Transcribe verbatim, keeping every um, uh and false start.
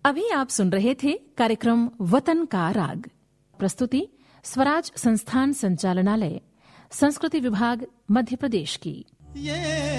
अभी आप सुन रहे थे कार्यक्रम वतन का राग। प्रस्तुति स्वराज संस्थान संचालनालय, संस्कृति विभाग, मध्य प्रदेश की।